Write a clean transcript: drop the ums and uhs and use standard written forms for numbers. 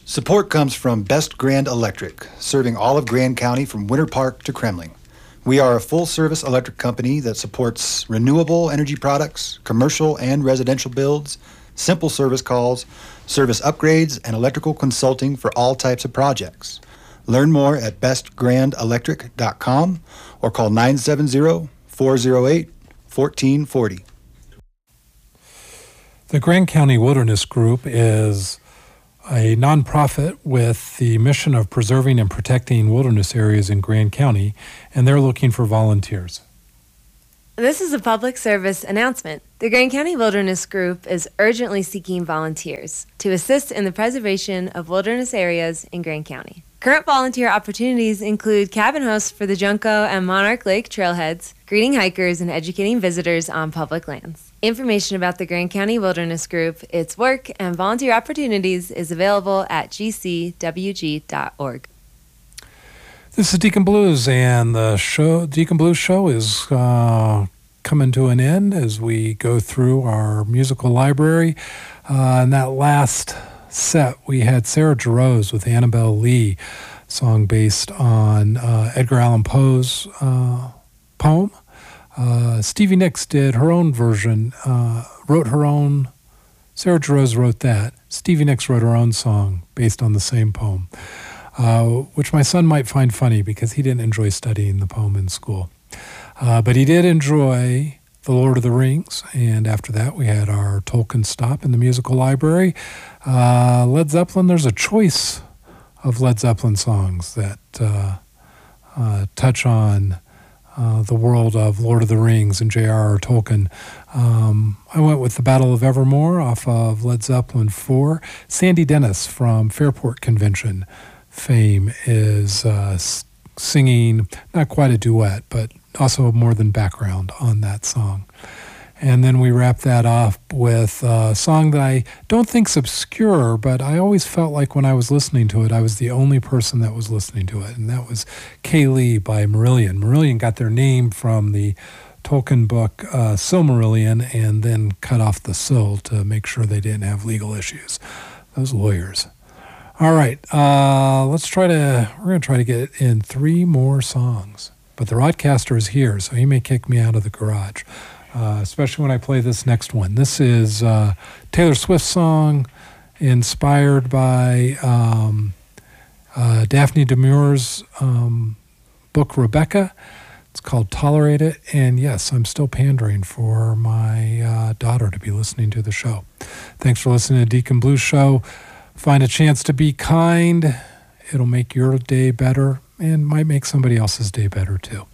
Support comes from Best Grand Electric, serving all of Grand County from Winter Park to Kremling. We are a full-service electric company that supports renewable energy products, commercial and residential builds, simple service calls, service upgrades, and electrical consulting for all types of projects. Learn more at bestgrandelectric.com or call 970-408-1440. The Grand County Wilderness Group is a nonprofit with the mission of preserving and protecting wilderness areas in Grand County, and they're looking for volunteers. This is a public service announcement. The Grand County Wilderness Group is urgently seeking volunteers to assist in the preservation of wilderness areas in Grand County. Current volunteer opportunities include cabin hosts for the Junco and Monarch Lake trailheads, greeting hikers, and educating visitors on public lands. Information about the Grand County Wilderness Group, its work, and volunteer opportunities is available at gcwg.org. This is Deacon Blues, and the Deacon Blues show is coming to an end as we go through our musical library. In that last set, we had Sarah Jarosz with Annabelle Lee, song based on Edgar Allan Poe's poem. Stevie Nicks did her own version, wrote her own. Sarah Jarosz wrote that. Stevie Nicks wrote her own song based on the same poem, which my son might find funny because he didn't enjoy studying the poem in school. But he did enjoy The Lord of the Rings, and after that we had our Tolkien stop in the musical library. Led Zeppelin, there's a choice of Led Zeppelin songs that touch on the world of Lord of the Rings and J.R.R. Tolkien. I went with The Battle of Evermore off of Led Zeppelin 4. Sandy Dennis from Fairport Convention fame is singing, not quite a duet, but also more than background on that song. And then we wrap that off with a song that I don't think's obscure, but I always felt like when I was listening to it, I was the only person that was listening to it, and that was Kay-Lee by Marillion. Marillion got their name from the Tolkien book Silmarillion, and then cut off the Sil to make sure they didn't have legal issues. Those lawyers. All right, we're going to try to get in 3 more songs. But the Rodcaster is here, so he may kick me out of the garage, especially when I play this next one. This is Taylor Swift's song inspired by Daphne Demur's book Rebecca. It's called Tolerate It. And yes, I'm still pandering for my daughter to be listening to the show. Thanks for listening to Deacon Blues Show. Find a chance to be kind. It'll make your day better and might make somebody else's day better too.